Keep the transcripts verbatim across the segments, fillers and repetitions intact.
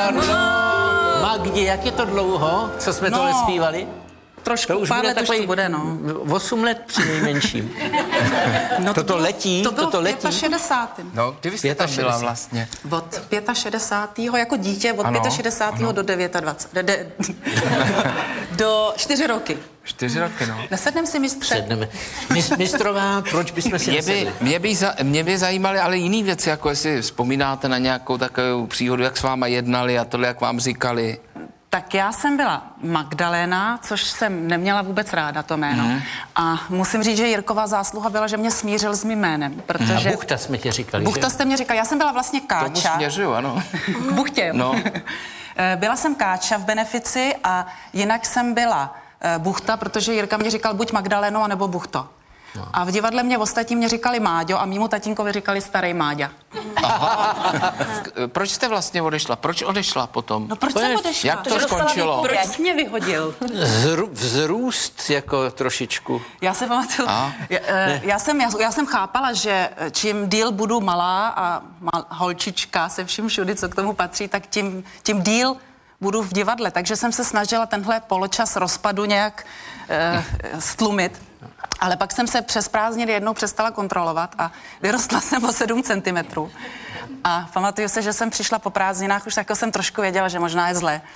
pardon. Magdi, jak je to dlouho, co jsme No. tohle zpívali? Trošku, To už pár bude let už takový to bude, no. osm let při nejmenším. no Toto letí, to bylo toto v letí. šedesátém No, kdy vy jste tam byla šedesát. vlastně? Od šedesátého jako dítě, od Ano, šedesátého ano. do dvacet devět. De, de, do čtyři roky. Čtyři roky, no. Nesednem si mistře. Sedneme. Mis, mistrová, proč bychom si Mě by, nesedli? mě, by za, mě by zajímaly ale jiný věci, jako jestli vzpomínáte na nějakou takovou příhodu, jak s váma jednali a tohle, jak vám říkali. Tak já jsem byla Magdalena, což jsem neměla vůbec ráda to jméno. Mhm. A musím říct, že Jirkova zásluha byla, že mě smířil s mým jménem, protože... A Buchta jsme ti říkali, Buchta že? jste mě říkal, já jsem byla vlastně Tomu Káča. směřuju, ano. K Buchtě, jo. No. Byla jsem Káča v Benefici a jinak jsem byla eh, Buchta, protože Jirka mě říkal buď Magdaleno, anebo Buchto. No. A v divadle mě ostatní mě říkali Máďo a mýmu tatínkovi říkali starý Máďa. Aha. Proč jste vlastně odešla? Proč odešla potom? No proč Pojď, jsem odešla? jak to skončilo? Proč jsi mě vyhodil? Zru, vzrůst jako trošičku. Já se pamatuju, A? já, eh, já, jsem, já, já jsem chápala, že čím díl budu malá a mal, holčička se vším všudy, co k tomu patří, tak tím, tím díl budu v divadle. Takže jsem se snažila tenhle poločas rozpadu nějak eh, stlumit. Ale pak jsem se přes prázdniny jednou přestala kontrolovat a vyrostla jsem o sedm centimetrů. A pamatuju se, že jsem přišla po prázdninách, už jako jsem trošku věděla, že možná je zlé.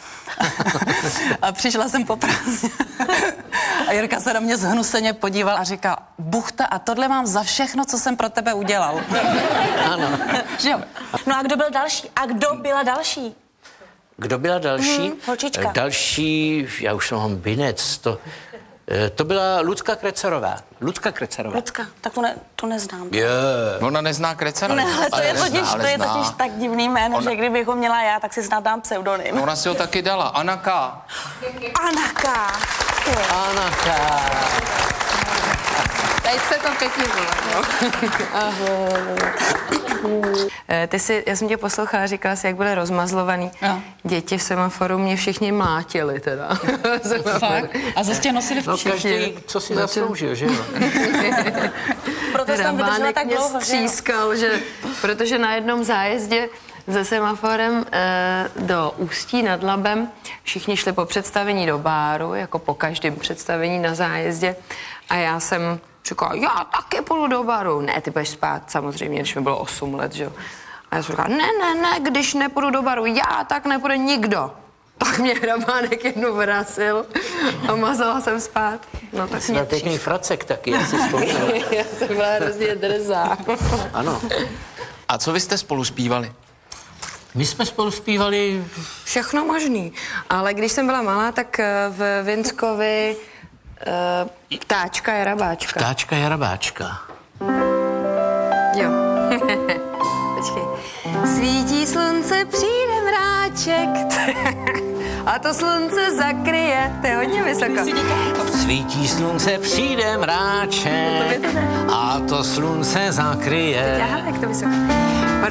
A přišla jsem po prázdninách. A Jirka se na mě zhnuseně podíval a říká, Buchta, a tohle mám za všechno, co jsem pro tebe udělal. Ano. Že jo? No a kdo byl další? A kdo byla další? Kdo byla další? Mhm, holčička. Další, já už mám binec, to, eh, to byla Lucka Krecerová. Lucka Krecerová. Lucka, tak to, ne, to neznám. Je. Ona nezná Krecera? Ne, ale to je nezná, totiž, ale to je zná. totiž tak divný jméno, Ona- že kdybych ho měla já, tak si snad dám pseudonym. Ona si ho taky dala. Anaka. Anaka. Anaka. Teď se to pěkně volá. Ty jsi, já jsem tě poslouchala, říkala jsi, jak byly rozmazlovaný. Jo. Děti v semaforu mě všichni mlátili teda. Fakt? A zase tě nosili v No příště. každý, co si zasloužil, že jo? Proto jsem vydržela Rábánek tak mě dlouho, že jo? střískal, že, protože na jednom zájezdě se semaforem e, do Ústí nad Labem všichni šli po představení do báru, jako po každém představení na zájezdě. A já jsem říkala, já taky půjdu do baru. Ne, ty budeš spát, samozřejmě, když mi bylo osm let, že jo. A já jsem říkala, ne, ne, ne, když nepůjdu do baru, já, tak nepůjde nikdo. Tak mě Hrabánek jednou vrazil a mazala jsem spát. No tak Jsi mě měl pěkný fracek taky, já si vzpomínám. Já jsem byla hrozně drzá. Ano. A co vy jste spolu zpívali? My jsme spolu zpívali, Všechno možný. Ale když jsem byla malá, tak eh, v Vinskovi uh, Ptáčka Jarabáčka. Ptáčka Jarabáčka. Jo. Počkej. Svítí slunce, přijde mráček. A to slunce zakryje. To je hodně vysoko. Svítí slunce, přijde mráček a to slunce zakryje. Aha, jak to vysoko.